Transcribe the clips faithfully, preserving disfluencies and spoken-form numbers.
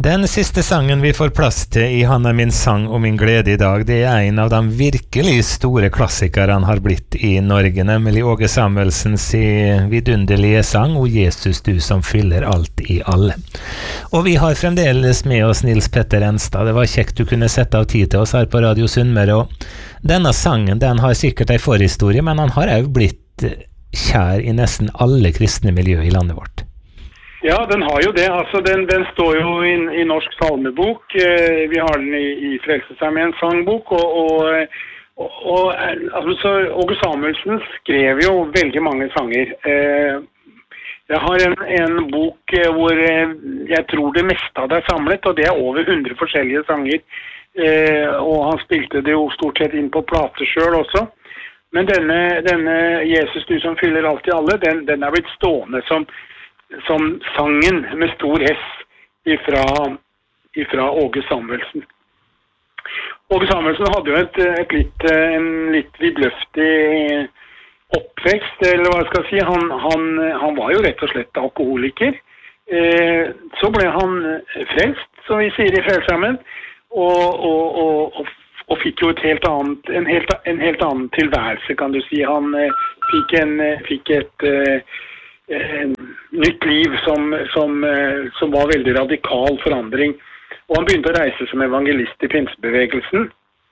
Den siste sangen vi får plass til i Han er min sang og min glede i dag, det er en av de virkelig store klassikere han har blitt i Norge, nemlig Åge Samuelsens vidunderlige sang «O Jesus, du som fyller alt i alle». Og vi har fremdeles med oss Nils Petter Enstad. Det var kjekt du kunne sette av tid til oss her på Radio Sunnmøre, og denne sangen den har sikkert en forhistorie, men han har også blitt kjær i nesten alle kristne miljø i landet vårt. Ja, den har jo det. Altså, den, den står jo i, i Norsk salmebok. Eh, vi har den i, i Frelsesarmeens sangbok, og, og, og, og altså, Åge Samuelsen skrev jo veldig mange sanger. Eh, jeg har en, en bok hvor jeg tror det meste av det er samlet, og det er over hundre forskjellige sanger. Eh, og han spilte det jo stort sett inn på plater selv også. Men denne, denne Jesus, du som fyller alt i alle, den, den er blitt stående som som sangen med stor S ifra, ifra Åge Samuelsen. Åge Samuelsen hadde jo et, et litt, en litt vidløftig oppvekst, eller hva jeg skal si. Han, han, han var jo rett og slett alkoholiker. Eh, så ble han frelst, som vi sier i Frelsesarmeen, og, og, og, og, og fikk jo et helt annet, en, helt, en helt annen tilværelse, kan du si. Han eh, fikk, en, fikk et eh, nytt liv som, som, som var veldig radikal forandring. Og han begynte å reise som evangelist i pinsebevegelsen.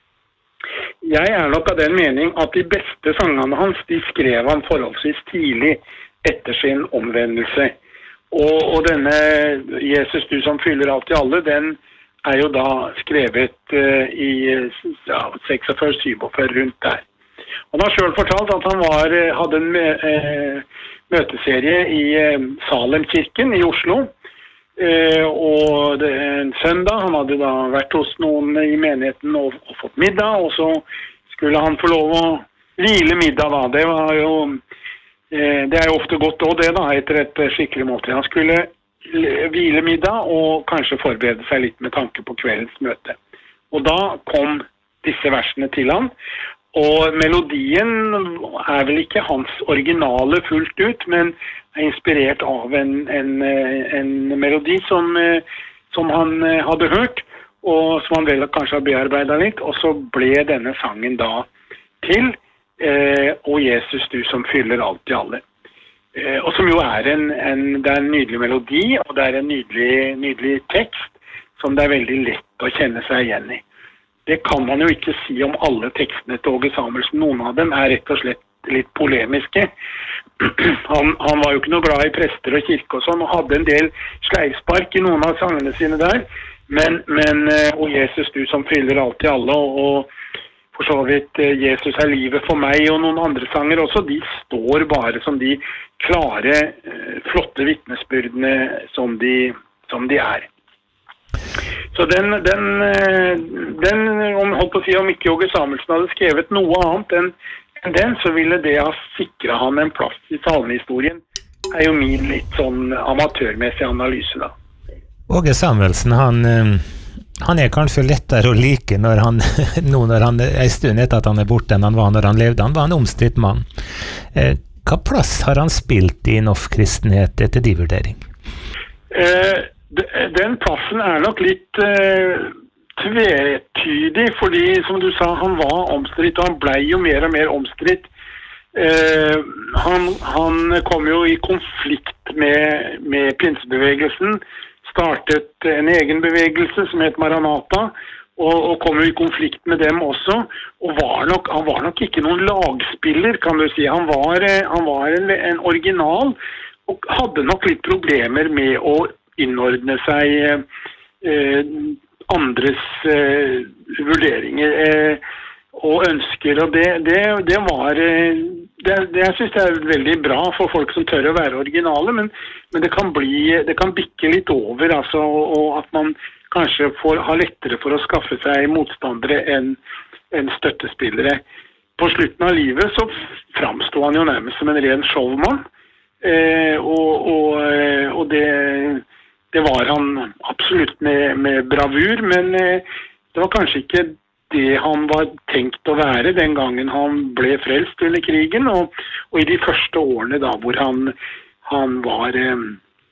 Jeg er nok av den mening at de beste sangene hans, de skrev han forholdsvis tidlig etter sin omvendelse. Og, og denne Jesus, du som fyller alt i alle, den er jo da skrevet uh, i ja, seksogfyrre syvogfyrre rundt der. Han har selv fortalt at han var, hadde en uh, møteserie i eh, Salemkirken i Oslo, eh, og det er en søndag. Han hadde da vært hos noen i menigheten og, og fått middag, og så skulle han få lov å hvile middag da. Det var jo, eh, det er jo ofte godt også det da, etter et skikkelig måte. Han skulle hvile middag og kanskje forberede seg litt med tanke på kveldens møte. Og da kom disse versene til han, og melodien er vel ikke hans originale fullt ut, men er inspirert av en, en, en melodi som, som han hadde hørt, og som han vel kanskje har bearbeidet litt, og så ble denne sangen da til eh, «O Jesus, du som fyller alt i alle». Eh, og som jo er en, en, det er en nydelig melodi, og det er en nydelig, nydelig tekst, som det er veldig lett å kjenne seg igjen i. Det kan man jo ikke si om alle tekstene til Åge Samuelsen. Noen av dem er rett og slett litt polemiske. Han, han var jo ikke noe glad i prester og kirke og sånn, og hadde en del sleivspark i noen av sangene sine der. Men, men «O Jesus, du som fyller alt i alle», og, og for så vidt «Jesus er livet for meg», og noen andre sanger også, de står bare som de klare, flotte vittnesbyrdene som de, som de er. Så den, den, den om, holdt på å si, om ikke Åge Samuelsen hadde skrevet noe annet enn den, så ville det ha sikret han en plass i salmehistorien. Det er jo min litt sånn amatørmessig analyse da. Åge Samuelsen, han, han er kanskje lettere å like når han, nå når han en stund etter at han er borte enn han var når han levde. Han var en omstridt mann. Hva plass har han spilt i norsk kristenhet etter de vurdering? Eh, Den plassen er nok litt eh, tvetydig, fordi som du sa, han var omstridt, og han ble jo mer og mer omstridt. Eh, han, han kom jo i konflikt med, med pinsebevegelsen, startet en egen bevegelse som het Maranatha, og, og kom jo i konflikt med dem også, og var nok, han var nok ikke noen lagspiller, kan du si. Han var, han var en, en original, og hadde nok litt problemer med å innordne seg eh, andres eh, vurderinger eh, og ønsker, og det, det, det var eh, det, det jeg synes det er veldig bra for folk som tør å være originale, men, men det kan bli, det kan bikke litt over, altså, og at man kanskje får ha lettere for å skaffe seg motstandere enn, enn støttespillere. På slutten av livet så framstod han jo nærmest som en ren showmann, eh, og, og, og det Det var han absolutt med, med bravur, men eh, det var kanskje ikke det han var tenkt å være den gangen han ble frelst under krigen, og, og i de første årene da, hvor han, han var, eh,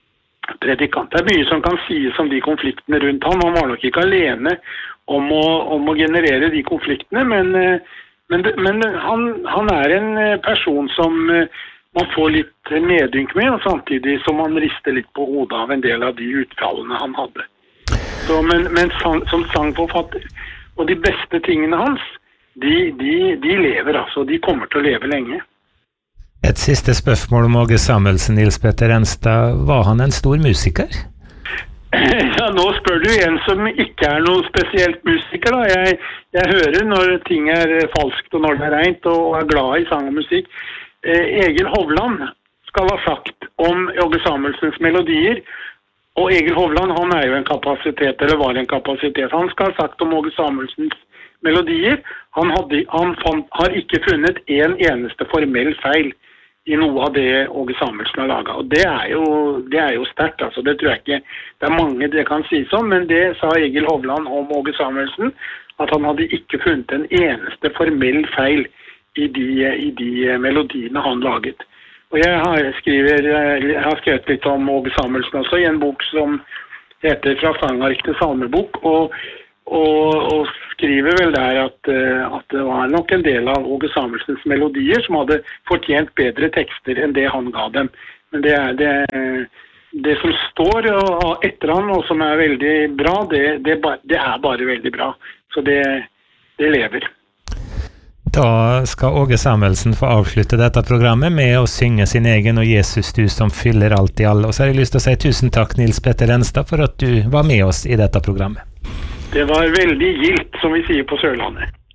predikant. Det er mye som kan sies om de konfliktene rundt ham. Han var nok ikke alene om å, om å generere de konfliktene, men, men, men han, han er en person som man får litt medynk med, og samtidig som man rister litt på hodet av en del av de utfallene han hadde. Så, men, men sang, som sangforfatter, og de beste tingene hans, de, de, de lever altså, de kommer til å leve lenge. Et siste spørsmål om Åge Samuelsen, Nils Petter Enstad. Var han en stor musiker? Ja, nå spør du en som ikke er noe spesielt musiker da. Jeg, jeg hører når ting er falskt og når det er rent og er glad i sang og musikk. Eh, Egil Hovland skal ha sagt om Åge Samuelsens melodier, og Egil Hovland, han er jo en kapasitet, eller var en kapasitet. Han skal ha sagt om Åge Samuelsens melodier. Han, hadde, han fant, har ikke funnet en eneste formell feil i noe av det Åge Samuelsen har laget. Og det er jo, det er jo sterkt, altså. Det tror jeg ikke, det er mange det kan sies om, men det sa Egil Hovland om Åge Samuelsen, at han hadde ikke funnet en eneste formell feil i de, i de melodiene han laget. Og jeg har, skriver, jeg har skrevet litt om Åge Samuelsen også i en bok som heter Fra sangark til salmebok, og, og, og skriver vel der at, at det var nok en del av Åge Samuelsens melodier som hadde fortjent bedre tekster enn det han ga dem. Men det, er, det, det som står etter han, og som er veldig bra, det, det, det er bare veldig bra. Så det, det lever. Da skal Åge Samuelsen få avslutte dette programmet med å synge sin egen og Jesus du som fyller alt i alle. Og så har jeg lyst til å si tusen takk, Nils Petter Enstad, for at du var med oss i dette programmet. Det var veldig gildt, som vi sier på Sørlandet.